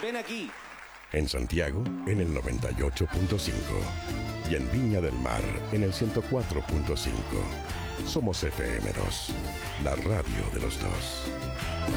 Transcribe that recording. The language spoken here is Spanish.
Ven aquí. En Santiago, en el 98.5. Y en Viña del Mar, en el 104.5. Somos FM2, la radio de los dos.